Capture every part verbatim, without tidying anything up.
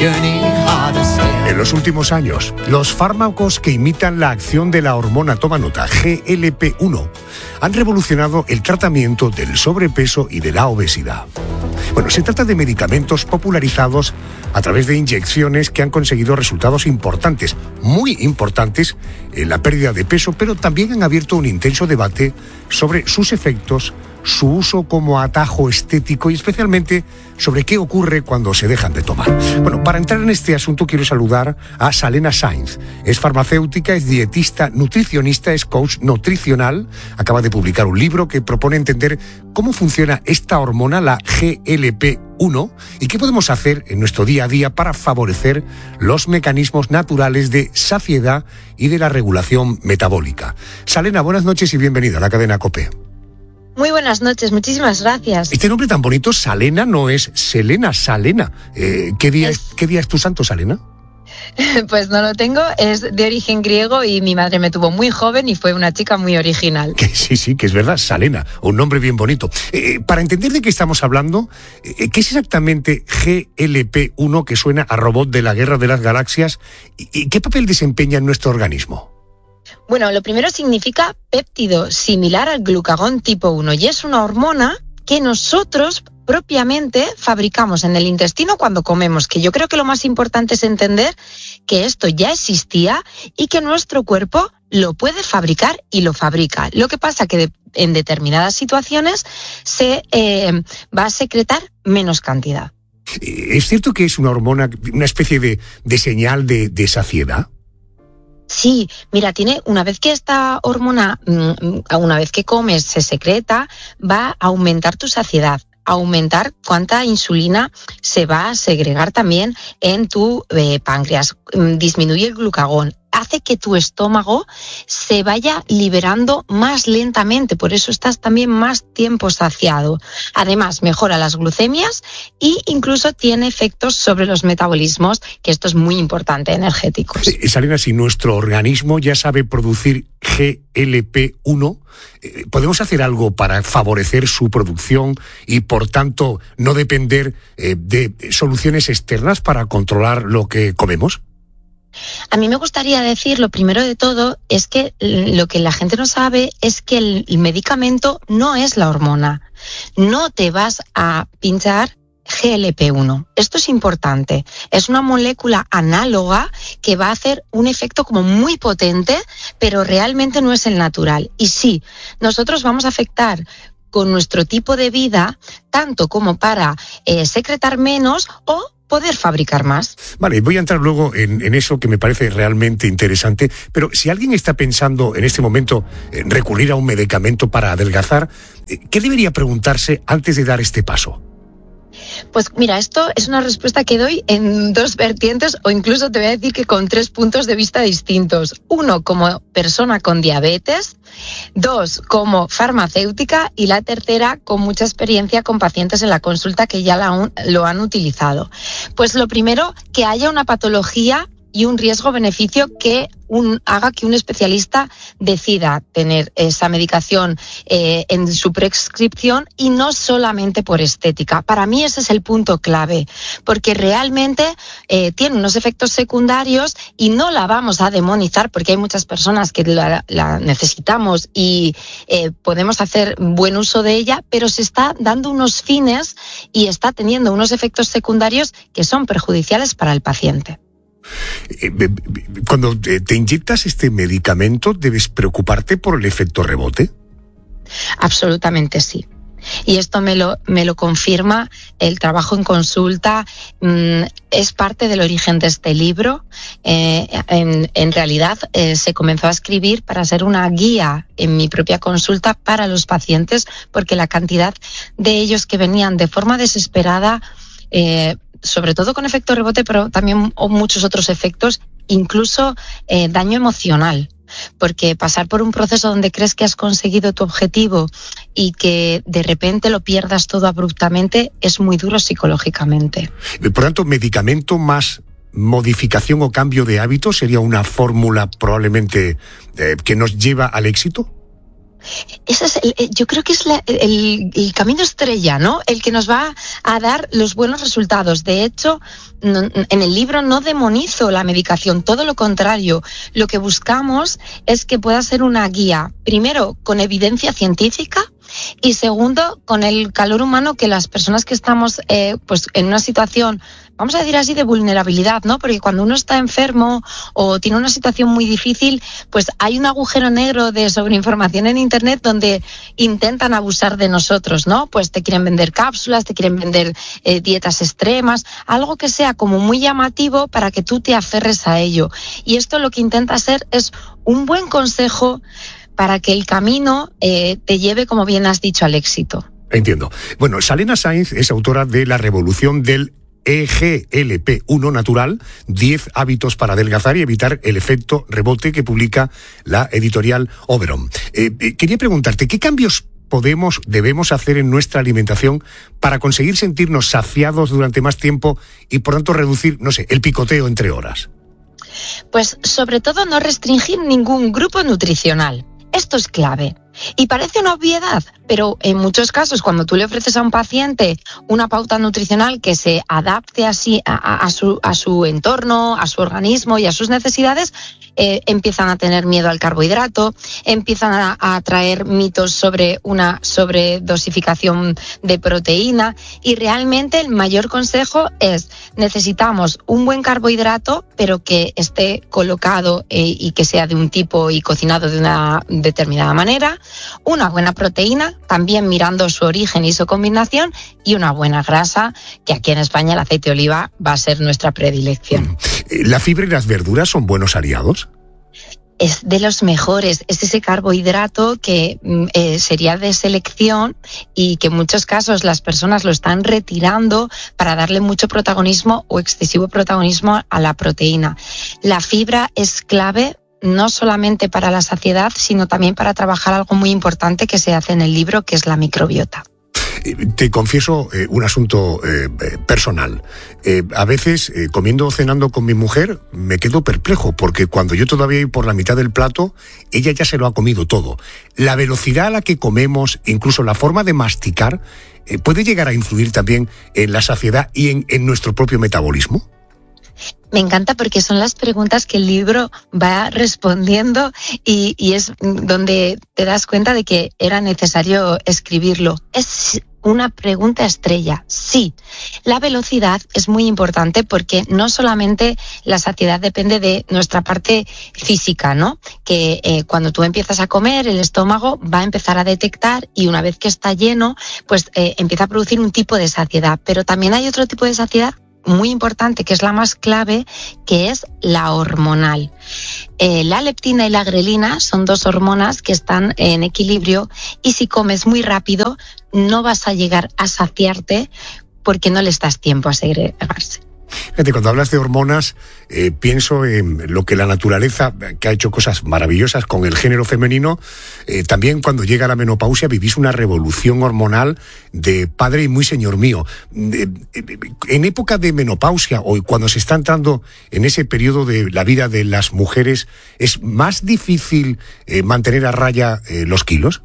En los últimos años, los fármacos que imitan la acción de la hormona, toma nota, G L P uno, han revolucionado el tratamiento del sobrepeso y de la obesidad. Bueno, se trata de medicamentos popularizados a través de inyecciones que han conseguido resultados importantes, muy importantes, en la pérdida de peso, pero también han abierto un intenso debate sobre sus efectos, su uso como atajo estético y especialmente sobre qué ocurre cuando se dejan de tomar. Bueno, para entrar en este asunto quiero saludar a Salena Sainz. Es farmacéutica, es dietista, nutricionista, es coach nutricional. Acaba de publicar un libro que propone entender cómo funciona esta hormona, la G L P uno, y qué podemos hacer en nuestro día a día para favorecer los mecanismos naturales de saciedad y de la regulación metabólica. Salena, buenas noches y bienvenida a la cadena COPE. Muy buenas noches, muchísimas gracias. Este nombre tan bonito, Salena, no es Selena, Salena. Eh, ¿qué, día es... ¿Qué día es tu santo, Salena? Pues no lo tengo, es de origen griego y mi madre me tuvo muy joven y fue una chica muy original. Que sí, sí, que es verdad, Salena, un nombre bien bonito. Eh, para entender de qué estamos hablando, eh, ¿qué es exactamente G L P uno, que suena a robot de la Guerra de las Galaxias, y, y qué papel desempeña en nuestro organismo? Bueno, lo primero significa péptido, similar al glucagón tipo uno, y es una hormona que nosotros propiamente fabricamos en el intestino cuando comemos, que yo creo que lo más importante es entender que esto ya existía y que nuestro cuerpo lo puede fabricar y lo fabrica. Lo que pasa que de, en determinadas situaciones se eh, va a secretar menos cantidad. ¿Es cierto que es una hormona, una especie de, de señal de, de saciedad? Sí, mira, tiene una vez que esta hormona, una vez que comes, se secreta, va a aumentar tu saciedad, aumentar cuánta insulina se va a segregar también en tu eh, páncreas, disminuye el glucagón, hace que tu estómago se vaya liberando más lentamente, por eso estás también más tiempo saciado. Además, mejora las glucemias e incluso tiene efectos sobre los metabolismos, que esto es muy importante, energéticos. Eh, Salena, si nuestro organismo ya sabe producir G L P uno, eh, ¿podemos hacer algo para favorecer su producción y, por tanto, no depender eh, de soluciones externas para controlar lo que comemos? A mí me gustaría decir, lo primero de todo, es que lo que la gente no sabe es que el, el medicamento no es la hormona. No te vas a pinchar G L P uno. Esto es importante. Es una molécula análoga que va a hacer un efecto como muy potente, pero realmente no es el natural. Y sí, nosotros vamos a afectar con nuestro tipo de vida, tanto como para eh, secretar menos o poder fabricar más. Vale, voy a entrar luego en, en eso que me parece realmente interesante, pero si alguien está pensando en este momento en recurrir a un medicamento para adelgazar, ¿qué debería preguntarse antes de dar este paso? Pues mira, esto es una respuesta que doy en dos vertientes, o incluso te voy a decir que con tres puntos de vista distintos. Uno, como persona con diabetes; dos, como farmacéutica; y la tercera, con mucha experiencia con pacientes en la consulta que ya la, lo han utilizado. Pues lo primero, que haya una patología y un riesgo-beneficio que un, haga que un especialista decida tener esa medicación eh, en su prescripción, y no solamente por estética. Para mí ese es el punto clave, porque realmente eh, tiene unos efectos secundarios y no la vamos a demonizar, porque hay muchas personas que la, la necesitamos y eh, podemos hacer buen uso de ella, pero se está dando unos fines y está teniendo unos efectos secundarios que son perjudiciales para el paciente. Cuando te inyectas este medicamento, ¿debes preocuparte por el efecto rebote? Absolutamente sí. Y esto me lo, me lo confirma el trabajo en consulta. Mm, es parte del origen de este libro. Eh, en, en realidad eh, se comenzó a escribir para ser una guía en mi propia consulta para los pacientes, porque la cantidad de ellos que venían de forma desesperada, eh, sobre todo con efecto rebote, pero también muchos otros efectos, incluso eh, daño emocional. Porque pasar por un proceso donde crees que has conseguido tu objetivo y que de repente lo pierdas todo abruptamente es muy duro psicológicamente. Por tanto, medicamento más modificación o cambio de hábitos sería una fórmula probablemente eh, que nos lleva al éxito. Ese es el, yo creo que es la, el, el camino estrella, ¿no? El que nos va a dar los buenos resultados. De hecho, no, en el libro no demonizo la medicación, todo lo contrario. Lo que buscamos es que pueda ser una guía, primero, con evidencia científica, y segundo, con el calor humano que las personas que estamos eh, pues en una situación, vamos a decir así, de vulnerabilidad, ¿no? Porque cuando uno está enfermo o tiene una situación muy difícil, pues hay un agujero negro de sobreinformación en Internet donde intentan abusar de nosotros, ¿no? Pues te quieren vender cápsulas, te quieren vender eh, dietas extremas, algo que sea como muy llamativo para que tú te aferres a ello. Y esto lo que intenta hacer es un buen consejo para que el camino eh, te lleve, como bien has dicho, al éxito. Entiendo. Bueno, Salena Sainz es autora de La revolución del E G L P uno natural, diez hábitos para adelgazar y evitar el efecto rebote, que publica la editorial Oberon. Eh, eh, quería preguntarte, ¿qué cambios podemos, debemos hacer en nuestra alimentación para conseguir sentirnos saciados durante más tiempo y, por tanto, reducir, no sé, el picoteo entre horas? Pues, sobre todo, no restringir ningún grupo nutricional. Esto es clave. Y parece una obviedad, pero en muchos casos, cuando tú le ofreces a un paciente una pauta nutricional que se adapte así a, a, a, su, a su entorno, a su organismo y a sus necesidades, eh, empiezan a tener miedo al carbohidrato, empiezan a, a traer mitos sobre una sobredosificación de proteína, y realmente el mayor consejo es: necesitamos un buen carbohidrato, pero que esté colocado eh, y que sea de un tipo y cocinado de una determinada manera, una buena proteína, también mirando su origen y su combinación, y una buena grasa, que aquí en España el aceite de oliva va a ser nuestra predilección. ¿La fibra y las verduras son buenos aliados? Es de los mejores, es ese carbohidrato que eh, sería de selección y que en muchos casos las personas lo están retirando para darle mucho protagonismo o excesivo protagonismo a la proteína. La fibra es clave, no solamente para la saciedad, sino también para trabajar algo muy importante que se hace en el libro, que es la microbiota. Te confieso eh, un asunto eh, personal. Eh, a veces, eh, comiendo o cenando con mi mujer, me quedo perplejo, porque cuando yo todavía voy por la mitad del plato, ella ya se lo ha comido todo. La velocidad a la que comemos, incluso la forma de masticar, eh, puede llegar a influir también en la saciedad y en, en nuestro propio metabolismo. Me encanta, porque son las preguntas que el libro va respondiendo y, y es donde te das cuenta de que era necesario escribirlo. Es una pregunta estrella. Sí, la velocidad es muy importante, porque no solamente la saciedad depende de nuestra parte física, ¿no? Que eh, cuando tú empiezas a comer, el estómago va a empezar a detectar, y una vez que está lleno, pues eh, empieza a producir un tipo de saciedad. Pero también hay otro tipo de saciedad muy importante, que es la más clave, que es la hormonal. Eh, la leptina y la grelina son dos hormonas que están en equilibrio, y si comes muy rápido no vas a llegar a saciarte porque no les das tiempo a segregarse. Fíjate, cuando hablas de hormonas, eh, pienso en lo que la naturaleza, que ha hecho cosas maravillosas con el género femenino, eh, también cuando llega la menopausia vivís una revolución hormonal de padre y muy señor mío. Eh, eh, en época de menopausia, o cuando se está entrando en ese periodo de la vida de las mujeres, ¿es más difícil eh, mantener a raya eh, los kilos?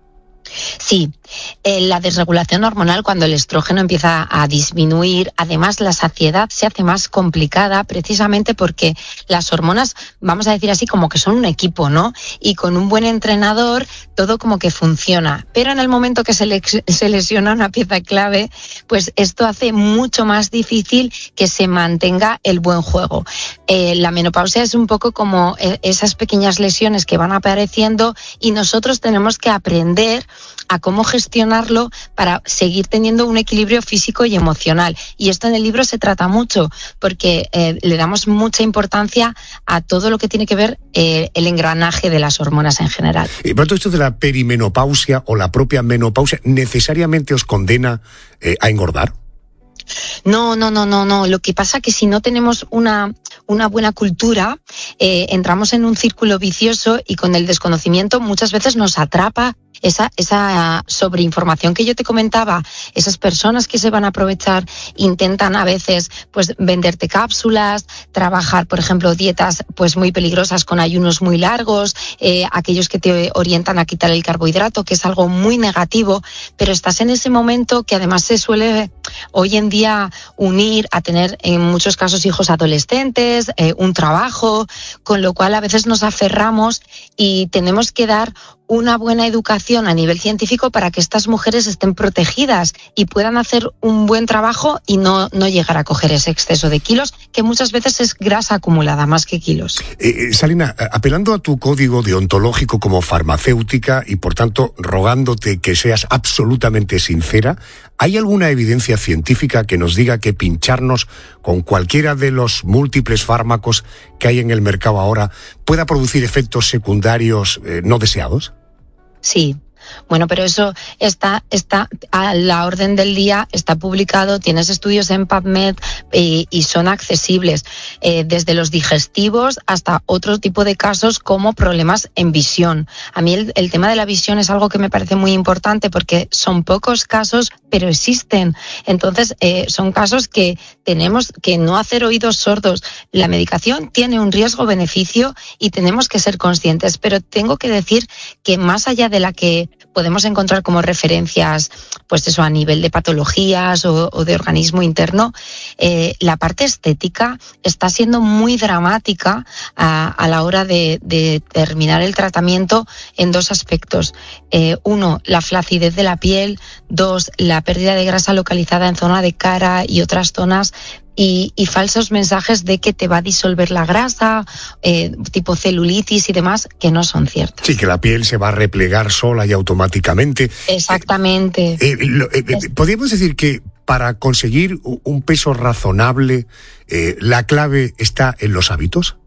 Sí, eh, la desregulación hormonal, cuando el estrógeno empieza a disminuir, además la saciedad se hace más complicada, precisamente porque las hormonas, vamos a decir así, como que son un equipo, ¿no? Y con un buen entrenador todo como que funciona. Pero en el momento que se, le, se lesiona una pieza clave, pues esto hace mucho más difícil que se mantenga el buen juego. Eh, la menopausia es un poco como esas pequeñas lesiones que van apareciendo, y nosotros tenemos que aprender a cómo gestionarlo para seguir teniendo un equilibrio físico y emocional. Y esto en el libro se trata mucho, porque eh, le damos mucha importancia a todo lo que tiene que ver eh, el engranaje de las hormonas en general. Y por esto de la perimenopausia o la propia menopausia, ¿necesariamente os condena eh, a engordar? No, no, no, no, no. Lo que pasa es que si no tenemos una, una buena cultura, eh, entramos en un círculo vicioso, y con el desconocimiento muchas veces nos atrapa esa, esa sobreinformación que yo te comentaba, esas personas que se van a aprovechar intentan a veces pues venderte cápsulas, trabajar, por ejemplo, dietas pues muy peligrosas con ayunos muy largos, eh, aquellos que te orientan a quitar el carbohidrato, que es algo muy negativo, pero estás en ese momento que además se suele hoy en día unir a tener en muchos casos hijos adolescentes, eh, un trabajo, con lo cual a veces nos aferramos y tenemos que dar una buena educación a nivel científico para que estas mujeres estén protegidas y puedan hacer un buen trabajo y no, no llegar a coger ese exceso de kilos, que muchas veces es grasa acumulada más que kilos. Eh, Salina, apelando a tu código deontológico como farmacéutica y por tanto rogándote que seas absolutamente sincera, ¿hay alguna evidencia científica que nos diga que pincharnos con cualquiera de los múltiples fármacos que hay en el mercado ahora pueda producir efectos secundarios eh, no deseados? Sí. Bueno, pero eso está, está a la orden del día, está publicado, tienes estudios en PubMed y, y son accesibles, eh, desde los digestivos hasta otro tipo de casos como problemas en visión. A mí el, el tema de la visión es algo que me parece muy importante porque son pocos casos, pero existen. Entonces, eh, son casos que tenemos que no hacer oídos sordos. La medicación tiene un riesgo-beneficio y tenemos que ser conscientes, pero tengo que decir que más allá de la que podemos encontrar como referencias, pues eso, a nivel de patologías o, o de organismo interno, eh, la parte estética está siendo muy dramática a, a la hora de, de terminar el tratamiento en dos aspectos. Eh, uno, la flacidez de la piel. Dos, la pérdida de grasa localizada en zona de cara y otras zonas. Y, y falsos mensajes de que te va a disolver la grasa, eh, tipo celulitis y demás, que no son ciertos. Sí, que la piel se va a replegar sola y automáticamente. Exactamente. Eh, eh, lo, eh, es... ¿Podríamos decir que para conseguir un peso razonable, eh, la clave está en los hábitos?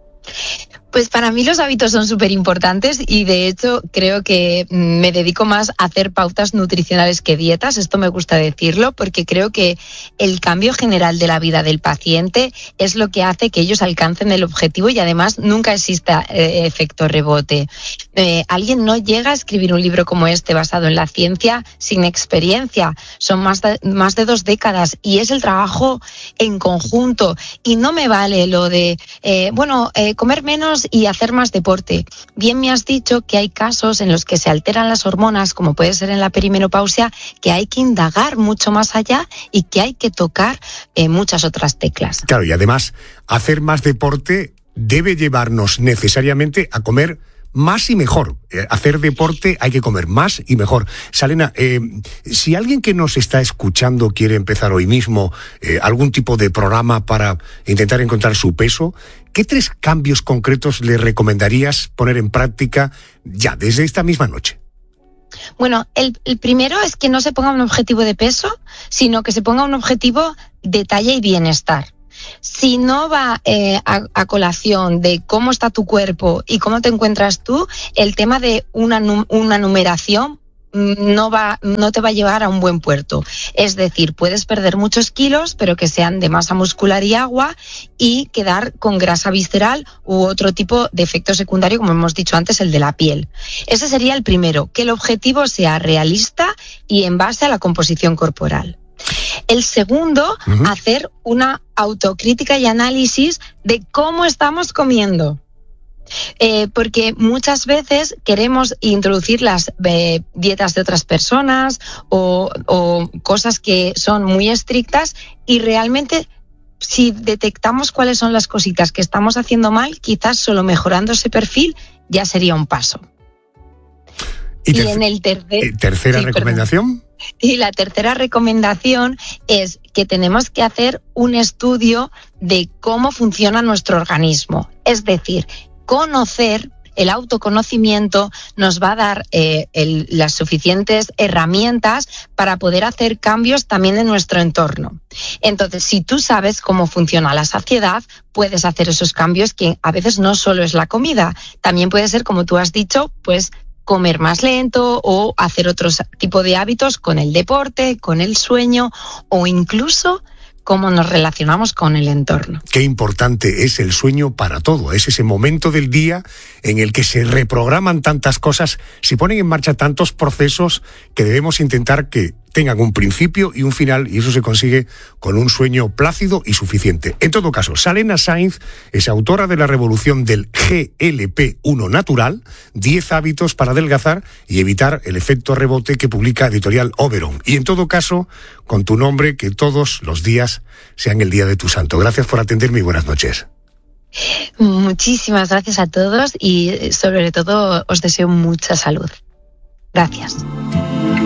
Pues para mí los hábitos son súper importantes y de hecho creo que me dedico más a hacer pautas nutricionales que dietas, esto me gusta decirlo, porque creo que el cambio general de la vida del paciente es lo que hace que ellos alcancen el objetivo y además nunca exista eh, efecto rebote. Eh, alguien no llega a escribir un libro como este basado en la ciencia sin experiencia, son más de, más de dos décadas y es el trabajo en conjunto y no me vale lo de, eh, bueno, eh, comer menos y hacer más deporte. Bien me has dicho que hay casos en los que se alteran las hormonas, como puede ser en la perimenopausia, que hay que indagar mucho más allá y que hay que tocar eh, muchas otras teclas. Claro, y además, hacer más deporte debe llevarnos necesariamente a comer más y mejor. Eh, hacer deporte hay que comer más y mejor. Salena, eh, si alguien que nos está escuchando quiere empezar hoy mismo eh, algún tipo de programa para intentar encontrar su peso, ¿qué tres cambios concretos le recomendarías poner en práctica ya desde esta misma noche? Bueno, el, el primero es que no se ponga un objetivo de peso, sino que se ponga un objetivo de talla y bienestar. Si no va eh, a, a colación de cómo está tu cuerpo y cómo te encuentras tú, el tema de una, una numeración no va, no te va a llevar a un buen puerto. Es decir, puedes perder muchos kilos, pero que sean de masa muscular y agua y quedar con grasa visceral u otro tipo de efecto secundario, como hemos dicho antes, el de la piel. Ese sería el primero, que el objetivo sea realista y en base a la composición corporal. El segundo, uh-huh. hacer una autocrítica y análisis de cómo estamos comiendo. Eh, porque muchas veces queremos introducir las eh, dietas de otras personas o, o cosas que son muy estrictas y realmente si detectamos cuáles son las cositas que estamos haciendo mal, quizás solo mejorando ese perfil ya sería un paso. Y, terc- y en el tercer, tercera sí, recomendación. Perdón. Y la tercera recomendación es que tenemos que hacer un estudio de cómo funciona nuestro organismo. Es decir, conocer, el autoconocimiento nos va a dar eh, el, las suficientes herramientas para poder hacer cambios también en nuestro entorno. Entonces, si tú sabes cómo funciona la saciedad, puedes hacer esos cambios que a veces no solo es la comida, también puede ser, como tú has dicho, pues comer más lento o hacer otro tipo de hábitos con el deporte, con el sueño o incluso cómo nos relacionamos con el entorno. Qué importante es el sueño para todo. Es ese momento del día en el que se reprograman tantas cosas, se ponen en marcha tantos procesos que debemos intentar que tengan un principio y un final, y eso se consigue con un sueño plácido y suficiente. En todo caso, Salena Sainz es autora de la revolución del G L P uno natural, diez hábitos para adelgazar y evitar el efecto rebote, que publica Editorial Oberon. Y en todo caso, con tu nombre, que todos los días sean el día de tu santo. Gracias por atenderme y buenas noches. Muchísimas gracias a todos y sobre todo os deseo mucha salud. Gracias.